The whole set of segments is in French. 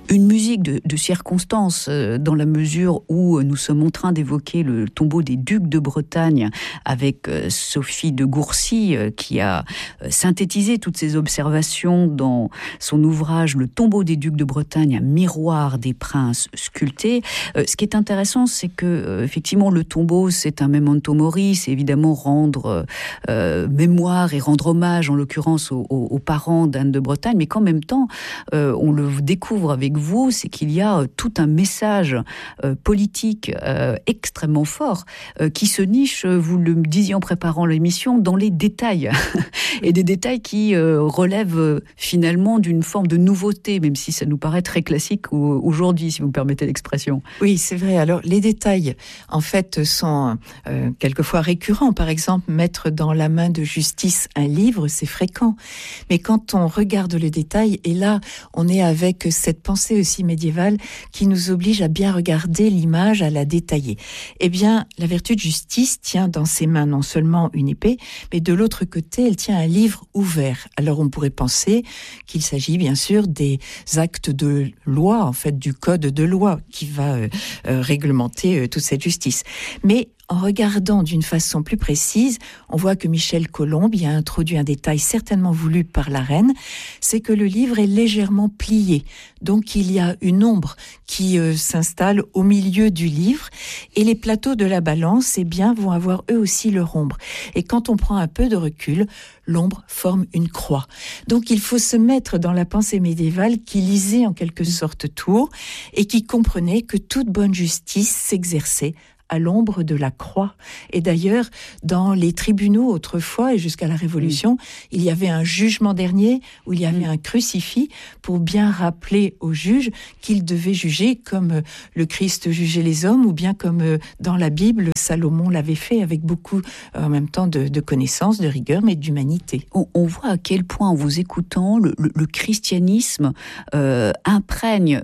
une musique de circonstance, dans la mesure où nous sommes en train d'évoquer le tombeau des ducs de Bretagne avec Sophie de Gourcy, qui a synthétisé toutes ces observations dans son ouvrage Le tombeau des ducs de Bretagne, un miroir des princes sculptés. Ce qui est intéressant, c'est que effectivement le tombeau, c'est un memento mori, c'est évidemment rendre mémoire et rendre hommage, en l'occurrence aux parents d'Anne de Bretagne, mais qu'en même temps, on le découvre avec vous, c'est qu'il y a tout un message politique extrêmement fort qui se niche, vous le disiez en préparant l'émission, dans les détails. Et des détails qui relèvent finalement d'une forme de nouveauté, même si ça nous paraît très classique aujourd'hui, si vous me permettez l'expression. Oui, c'est vrai. Alors, les détails, en fait, sont quelquefois récurrents. Par exemple, mettre dans la main de Justice un livre, c'est fréquent. Mais quand on regarde les détails, et là, on est avec cette pensée aussi médiévale qui nous oblige à bien regarder l'image, à la détailler. Eh bien, la vertu de Justice tient dans ses mains non seulement une épée, mais de l'autre côté, elle tient un livre ouvert. Alors, on pourrait penser qu'il s'agit bien sûr des actes de loi, en fait, du code de loi qui va réglementer toute cette justice. Mais en regardant d'une façon plus précise, on voit que Michel Colomb y a introduit un détail certainement voulu par la reine, c'est que le livre est légèrement plié. Donc il y a une ombre qui s'installe au milieu du livre et les plateaux de la balance, eh bien, vont avoir eux aussi leur ombre. Et quand on prend un peu de recul, l'ombre forme une croix. Donc il faut se mettre dans la pensée médiévale qui lisait en quelque sorte Tours et qui comprenait que toute bonne justice s'exerçait à l'ombre de la croix. Et d'ailleurs, dans les tribunaux autrefois et jusqu'à la Révolution, il y avait un jugement dernier où il y avait un crucifix pour bien rappeler aux juges qu'ils devaient juger comme le Christ jugeait les hommes ou bien comme dans la Bible, Salomon l'avait fait avec beaucoup en même temps de connaissances, de rigueur, mais d'humanité. On voit à quel point, en vous écoutant, le christianisme imprègne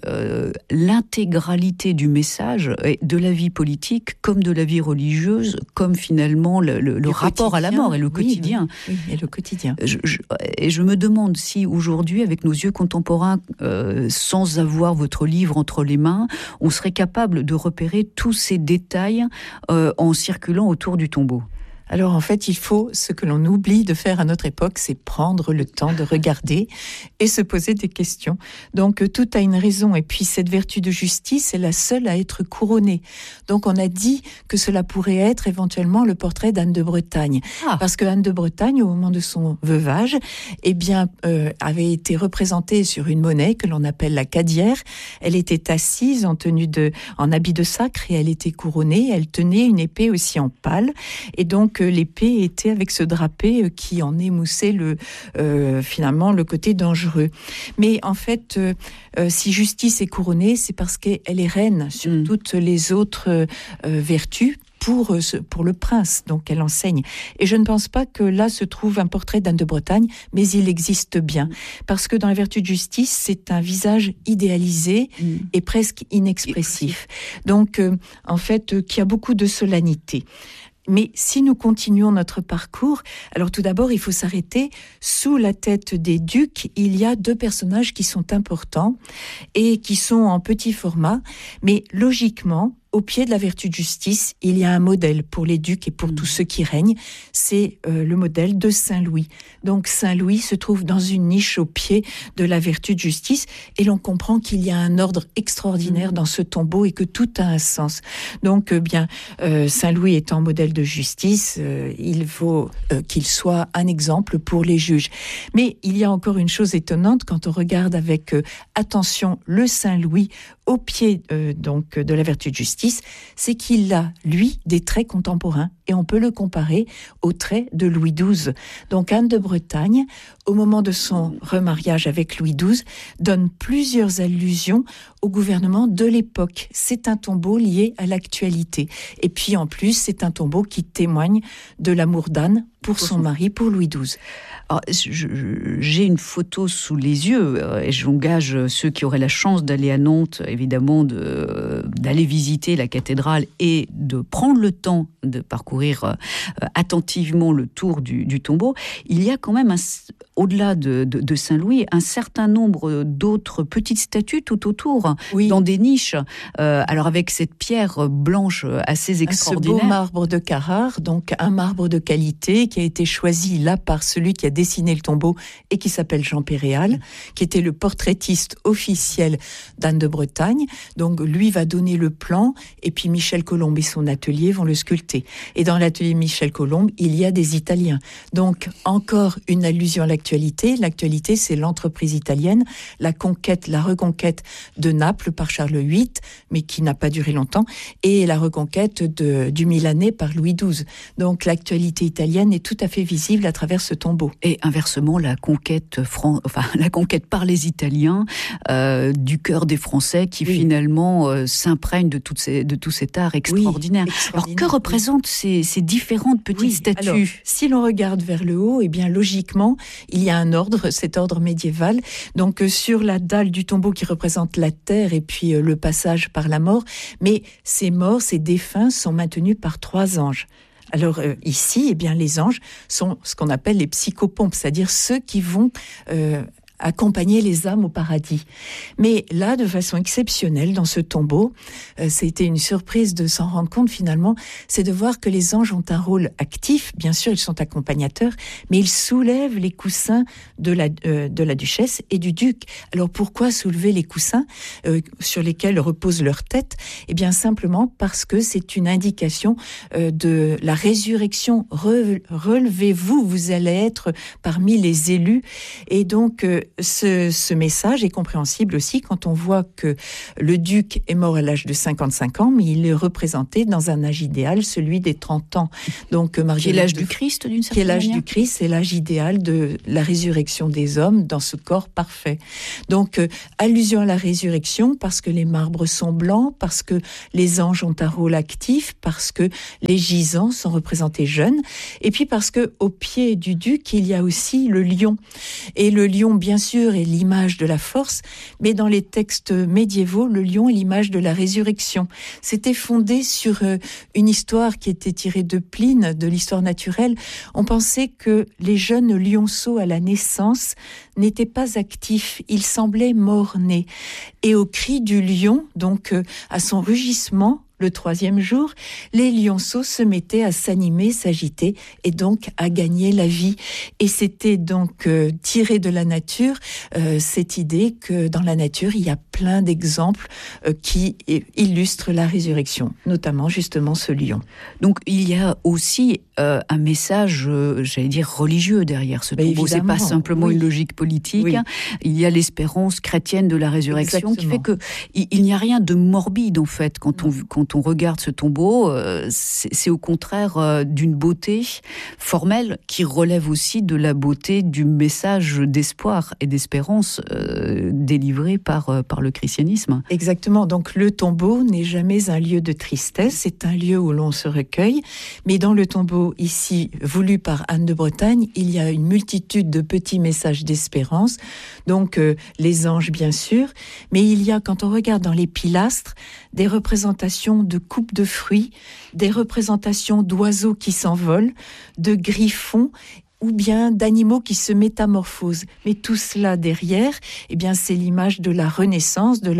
l'intégralité du message et de la vie politique comme de la vie religieuse, comme finalement le rapport à la mort et le quotidien. Oui, et le quotidien. Je me demande si aujourd'hui, avec nos yeux contemporains, sans avoir votre livre entre les mains, on serait capable de repérer tous ces détails en circulant autour du tombeau. Alors en fait, il faut, ce que l'on oublie de faire à notre époque, c'est prendre le temps de regarder et se poser des questions. Donc tout a une raison. Et puis cette vertu de justice est la seule à être couronnée. Donc on a dit que cela pourrait être éventuellement le portrait d'Anne de Bretagne. Parce que Anne de Bretagne, au moment de son veuvage, eh bien, avait été représentée sur une monnaie que l'on appelle la cadière. Elle était assise en habit de sacre et elle était couronnée. Elle tenait une épée aussi en pal. Et donc, l'épée était avec ce drapé qui en émoussait finalement le côté dangereux. Mais en fait, si Justice est couronnée, c'est parce qu'elle est reine sur toutes les autres vertus pour le prince, donc elle enseigne. Et je ne pense pas que là se trouve un portrait d'Anne de Bretagne, mais il existe bien. Parce que dans la vertu de Justice, c'est un visage idéalisé et presque inexpressif. Donc, en fait, qui a beaucoup de solennité. Mais si nous continuons notre parcours, alors tout d'abord, il faut s'arrêter. Sous la tête des ducs, il y a deux personnages qui sont importants et qui sont en petit format. Mais logiquement, au pied de la vertu de Justice, il y a un modèle pour les ducs et pour tous ceux qui règnent. C'est le modèle de Saint-Louis. Donc Saint-Louis se trouve dans une niche au pied de la vertu de Justice et l'on comprend qu'il y a un ordre extraordinaire dans ce tombeau et que tout a un sens. Donc Saint-Louis étant modèle de justice, il faut qu'il soit un exemple pour les juges. Mais il y a encore une chose étonnante quand on regarde avec attention le Saint-Louis au pied donc de la vertu de Justice, c'est qu'il a, lui, des traits contemporains et on peut le comparer aux traits de Louis XII. Donc Anne de Bretagne, au moment de son remariage avec Louis XII, donne plusieurs allusions au gouvernement de l'époque. C'est un tombeau lié à l'actualité. Et puis en plus, c'est un tombeau qui témoigne de l'amour d'Anne pour son mari, pour Louis XII. Alors, j'ai une photo sous les yeux et j'engage ceux qui auraient la chance d'aller à Nantes, évidemment, d'aller visiter la cathédrale et de prendre le temps de parcourir attentivement le tour du tombeau. Il y a quand même au-delà de Saint-Louis, un certain nombre d'autres petites statues tout autour, dans des niches. Alors avec cette pierre blanche assez extraordinaire. Ce beau marbre de Carrare, donc un marbre de qualité qui a été choisi là par celui qui a dessiné le tombeau et qui s'appelle Jean Péréal, qui était le portraitiste officiel d'Anne de Bretagne. Donc lui va donner le plan et puis Michel Colombe et son atelier vont le sculpter. Et dans l'atelier Michel Colombe, il y a des Italiens. Donc encore une allusion à l'actualité. L'actualité, c'est l'entreprise italienne, la reconquête de Naples par Charles VIII, mais qui n'a pas duré longtemps, et la reconquête du Milanais par Louis XII. Donc l'actualité italienne est tout à fait visible à travers ce tombeau. Et inversement, la conquête par les Italiens du cœur des Français qui finalement s'imprègne de tout cet art extraordinaire. Alors que représentent ces différentes petites statues? Alors, si l'on regarde vers le haut, eh bien logiquement, il y a un ordre, cet ordre médiéval. Donc sur la dalle du tombeau qui représente la terre et puis le passage par la mort, mais ces morts, ces défunts sont maintenus par 3 anges. Alors ici, eh bien les anges sont ce qu'on appelle les psychopompes, c'est-à-dire ceux qui vont accompagner les âmes au paradis. Mais là, de façon exceptionnelle, dans ce tombeau, c'était une surprise de s'en rendre compte finalement, c'est de voir que les anges ont un rôle actif. Bien sûr, ils sont accompagnateurs, mais ils soulèvent les coussins de la duchesse et du duc. Alors pourquoi soulever les coussins sur lesquels repose leur tête? Eh bien simplement parce que c'est une indication de la résurrection. Relevez-vous, vous allez être parmi les élus. Et donc ce message est compréhensible aussi quand on voit que le duc est mort à l'âge de 55 ans, mais il est représenté dans un âge idéal, celui des 30 ans. Donc qui est l'âge du Christ, d'une certaine manière. Qui est l'âge du Christ, c'est l'âge idéal de la résurrection des hommes dans ce corps parfait. Donc allusion à la résurrection parce que les marbres sont blancs, parce que les anges ont un rôle actif, parce que les gisants sont représentés jeunes, et puis parce que au pied du duc, il y a aussi le lion. Et le lion, bien sûr, est l'image de la force, mais dans les textes médiévaux, le lion est l'image de la résurrection. C'était fondé sur une histoire qui était tirée de Pline, de l'histoire naturelle. On pensait que les jeunes lionceaux à la naissance n'étaient pas actifs, ils semblaient mort-nés. Et au cri du lion, donc à son rugissement, le 3e jour, les lionceaux se mettaient à s'animer, s'agiter et donc à gagner la vie. Et c'était donc tiré de la nature, cette idée que dans la nature, il y a plein d'exemples qui illustrent la résurrection, notamment justement ce lion. Donc il y a aussi un message, j'allais dire, religieux derrière ce tombeau. C'est pas simplement une logique politique. Oui. Il y a l'espérance chrétienne de la résurrection. Exactement. Qui fait qu'il n'y a rien de morbide en fait quand on regarde ce tombeau. C'est au contraire d'une beauté formelle qui relève aussi de la beauté du message d'espoir et d'espérance délivré par le christianisme. Exactement. Donc le tombeau n'est jamais un lieu de tristesse, c'est un lieu où l'on se recueille. Mais dans le tombeau ici voulu par Anne de Bretagne, il y a une multitude de petits messages d'espérance. Donc les anges bien sûr, mais il y a, quand on regarde dans les pilastres, des représentations de coupes de fruits, des représentations d'oiseaux qui s'envolent, de griffons, ou bien d'animaux qui se métamorphosent. Mais tout cela derrière, eh bien, c'est l'image de la renaissance, de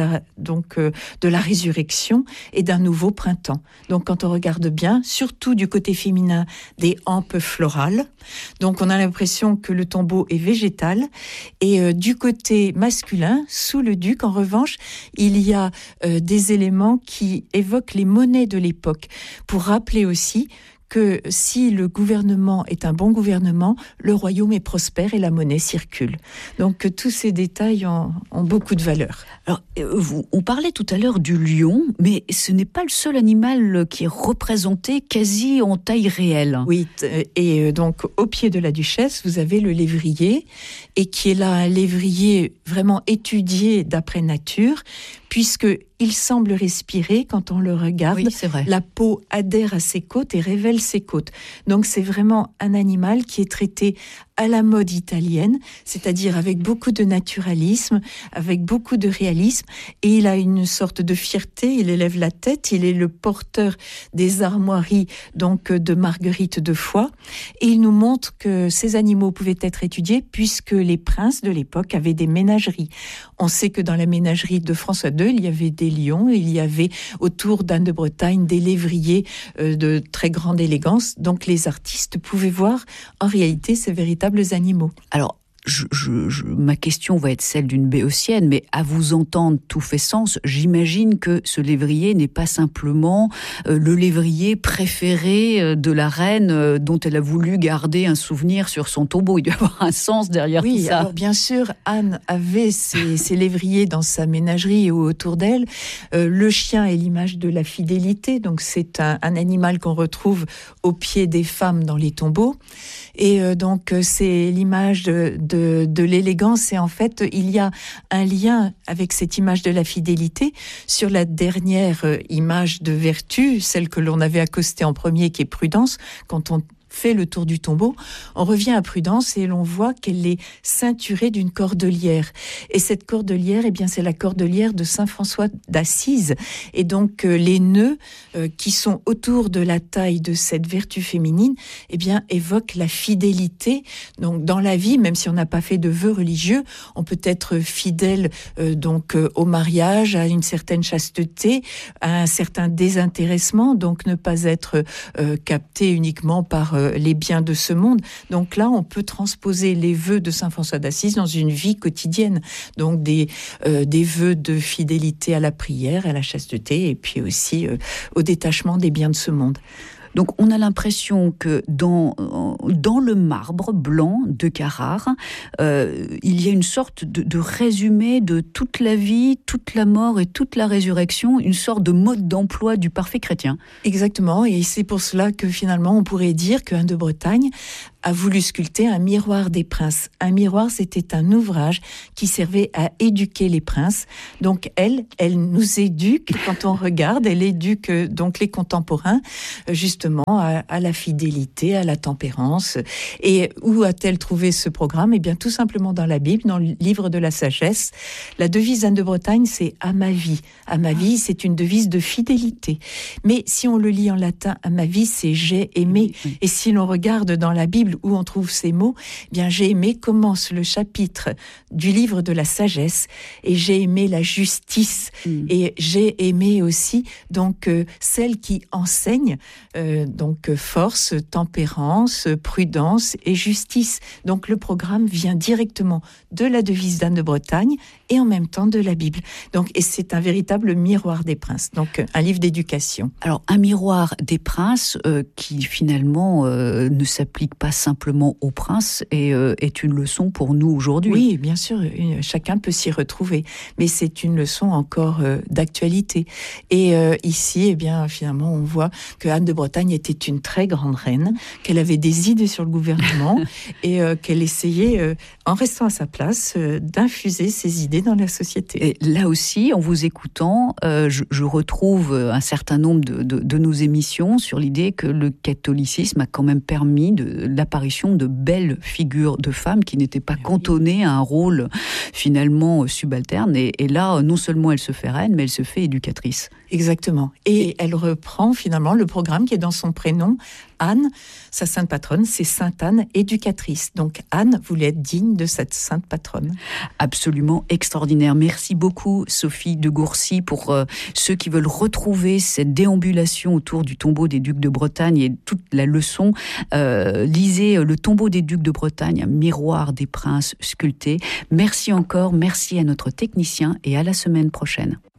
la résurrection et d'un nouveau printemps. Donc, quand on regarde bien, surtout du côté féminin, des hampes florales. Donc, on a l'impression que le tombeau est végétal. Et du côté masculin, sous le duc, en revanche, il y a des éléments qui évoquent les monnaies de l'époque, pour rappeler aussi que si le gouvernement est un bon gouvernement, le royaume est prospère et la monnaie circule. Donc tous ces détails ont beaucoup de valeur. Alors, on parlait tout à l'heure du lion, mais ce n'est pas le seul animal qui est représenté quasi en taille réelle. Oui, et donc au pied de la duchesse, vous avez le lévrier, et qui est là un lévrier vraiment étudié d'après nature, puisque il semble respirer quand on le regarde. Oui, c'est vrai. La peau adhère à ses côtes et révèle ses côtes. Donc c'est vraiment un animal qui est traité à la mode italienne, c'est-à-dire avec beaucoup de naturalisme, avec beaucoup de réalisme, et il a une sorte de fierté, il élève la tête, il est le porteur des armoiries donc de Marguerite de Foix, et il nous montre que ces animaux pouvaient être étudiés puisque les princes de l'époque avaient des ménageries. On sait que dans la ménagerie de François II, il y avait des lions, il y avait autour d'Anne de Bretagne des lévriers de très grande élégance, donc les artistes pouvaient voir en réalité ces véritables animaux. Alors, ma question va être celle d'une béotienne, mais à vous entendre, tout fait sens. J'imagine que ce lévrier n'est pas simplement le lévrier préféré de la reine dont elle a voulu garder un souvenir sur son tombeau. Il doit y avoir un sens derrière tout ça. Oui, alors bien sûr, Anne avait ses lévriers dans sa ménagerie ou autour d'elle. Le chien est l'image de la fidélité, donc c'est un animal qu'on retrouve au pied des femmes dans les tombeaux. Et donc c'est l'image de l'élégance, et en fait il y a un lien avec cette image de la fidélité sur la dernière image de vertu, celle que l'on avait accostée en premier, qui est Prudence. Quand on fait le tour du tombeau, on revient à Prudence et l'on voit qu'elle est ceinturée d'une cordelière. Et cette cordelière, eh bien, c'est la cordelière de Saint François d'Assise. Et donc, les nœuds qui sont autour de la taille de cette vertu féminine, eh bien, évoquent la fidélité. Donc, dans la vie, même si on n'a pas fait de vœux religieux, on peut être fidèle au mariage, à une certaine chasteté, à un certain désintéressement, donc ne pas être capté uniquement par les biens de ce monde. Donc là, on peut transposer les vœux de Saint François d'Assise dans une vie quotidienne. Donc des vœux de fidélité à la prière, à la chasteté, et puis aussi au détachement des biens de ce monde. Donc on a l'impression que dans le marbre blanc de Carrare, il y a une sorte de résumé de toute la vie, toute la mort et toute la résurrection, une sorte de mode d'emploi du parfait chrétien. Exactement, et c'est pour cela que finalement on pourrait dire que Anne de Bretagne a voulu sculpter un miroir des princes. Un miroir, c'était un ouvrage qui servait à éduquer les princes. Donc elle nous éduque quand on regarde, elle éduque donc les contemporains justement à la fidélité, à la tempérance. Et où a-t-elle trouvé ce programme ? Eh bien tout simplement dans la Bible, dans le livre de la sagesse. La devise d'Anne de Bretagne, c'est « à ma vie ». À ma vie, c'est une devise de fidélité. Mais si on le lit en latin, à ma vie, c'est « j'ai aimé ». Et si l'on regarde dans la Bible où on trouve ces mots, eh bien j'ai aimé commence le chapitre du livre de la sagesse, et j'ai aimé la justice, et j'ai aimé aussi donc celle qui enseigne donc force, tempérance, prudence et justice. Donc le programme vient directement de la devise d'Anne de Bretagne et en même temps de la Bible. Donc et c'est un véritable miroir des princes. Donc un livre d'éducation. Alors un miroir des princes qui finalement ne s'applique pas simplement aux princes et est une leçon pour nous aujourd'hui. Oui, bien sûr, chacun peut s'y retrouver, mais c'est une leçon encore d'actualité. Et ici, eh bien, finalement, on voit que Anne de Bretagne était une très grande reine, qu'elle avait des idées sur le gouvernement et qu'elle essayait, en restant à sa place, d'infuser ses idées dans la société. Et là aussi, en vous écoutant, je retrouve un certain nombre de nos émissions sur l'idée que le catholicisme a quand même permis l'apparition de belles figures de femmes qui n'étaient pas cantonnées à un rôle finalement subalterne. Et là, non seulement elle se fait reine, mais elle se fait éducatrice. Exactement. Et elle reprend finalement le programme qui est dans son prénom, Anne. Sa sainte patronne, c'est Sainte Anne, éducatrice. Donc Anne voulait être digne de cette sainte patronne. Absolument extraordinaire. Merci beaucoup Sophie de Gourcy pour ceux qui veulent retrouver cette déambulation autour du tombeau des ducs de Bretagne et toute la leçon. Lisez Le tombeau des ducs de Bretagne, un miroir des princes sculpté. Merci encore, merci à notre technicien et à la semaine prochaine.